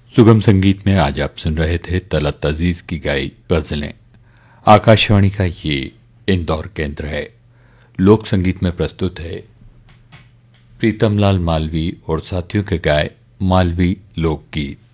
सुगम संगीत में आज आप सुन रहे थे तलत अजीज की गाई गजलें। आकाशवाणी का ये इंदौर केंद्र है। लोक संगीत में प्रस्तुत है प्रीतमलाल मालवी और साथियों के गाए मालवी लोकगीत।